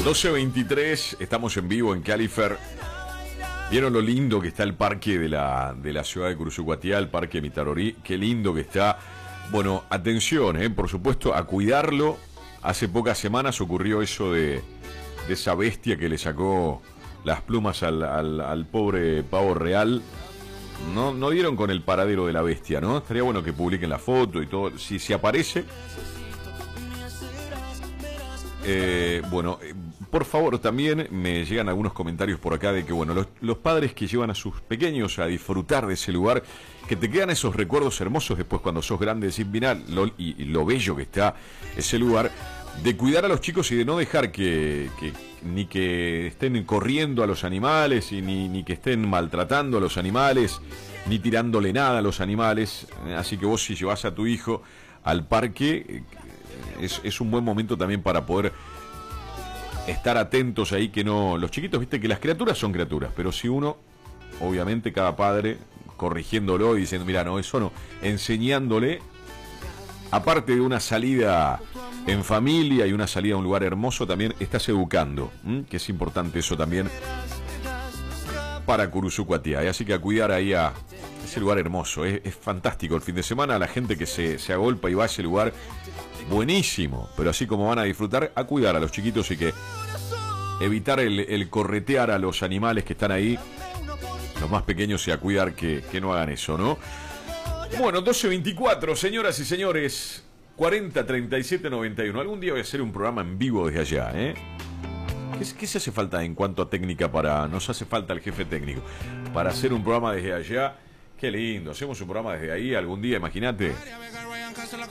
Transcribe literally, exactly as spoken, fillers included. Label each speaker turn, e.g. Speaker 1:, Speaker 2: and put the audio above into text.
Speaker 1: doce veintitrés, estamos en vivo en Califer. ¿Vieron lo lindo que está el parque de la, de la ciudad de Curuzucuatiá, el parque Mitarorí? Qué lindo que está. Bueno, atención, eh, por supuesto, a cuidarlo. Hace pocas semanas ocurrió eso de, de esa bestia que le sacó las plumas al, al, al pobre pavo real. No, no dieron con el paradero de la bestia, ¿no? Estaría bueno que publiquen la foto y todo. Si, si aparece... Eh, bueno, eh, por favor, también me llegan algunos comentarios por acá de que, bueno, los, los padres que llevan a sus pequeños a disfrutar de ese lugar, que te quedan esos recuerdos hermosos después cuando sos grande, decir, mirá lo, y, y lo bello que está ese lugar, de cuidar a los chicos y de no dejar que, que ni que estén corriendo a los animales, y ni, ni que estén maltratando a los animales, ni tirándole nada a los animales. Así que vos, si llevas a tu hijo al parque... Es, es un buen momento también para poder estar atentos ahí, que no... Los chiquitos, viste que las criaturas son criaturas, pero si uno, obviamente cada padre, corrigiéndolo y diciendo, mira, no, eso no, enseñándole, aparte de una salida en familia y una salida a un lugar hermoso, también estás educando, ¿m? Que es importante eso también para Curuzucuatiá. Así que a cuidar ahí a ese lugar hermoso. Es, es fantástico el fin de semana, la gente que se, se agolpa y va a ese lugar... Buenísimo, pero así como van a disfrutar, a cuidar a los chiquitos y que evitar el, el corretear a los animales que están ahí, los más pequeños, y a cuidar que, que no hagan eso, ¿no? Bueno, doce veinticuatro, señoras y señores, cuarenta treinta y siete noventa y uno. Algún día voy a hacer un programa en vivo desde allá, ¿eh? ¿Qué, qué se hace falta en cuanto a técnica para... Nos hace falta el jefe técnico para hacer un programa desde allá? Qué lindo, hacemos un programa desde ahí algún día, imagínate.